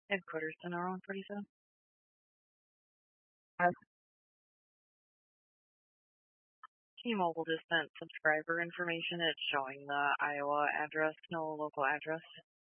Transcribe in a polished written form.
Headquarters to our 147. T-Mobile just sent subscriber information. It's showing the Iowa address, no local address.